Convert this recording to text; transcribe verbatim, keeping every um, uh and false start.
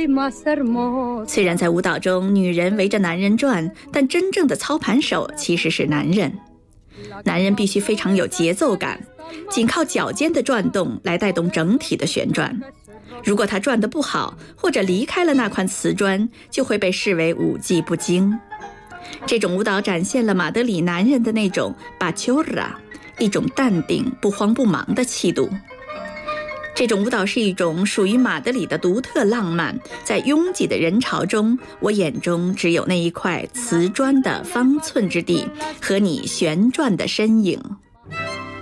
虽然在舞蹈中女人围着男人转，但真正的操盘手其实是男人。男人必须非常有节奏感，仅靠脚尖的转动来带动整体的旋转。如果他转得不好，或者离开了那块瓷砖，就会被视为舞技不精。这种舞蹈展现了马德里男人的那种巴丘拉，一种淡定不慌不忙的气度。这种舞蹈是一种属于马德里的独特浪漫，在拥挤的人潮中，我眼中只有那一块瓷砖的方寸之地和你旋转的身影。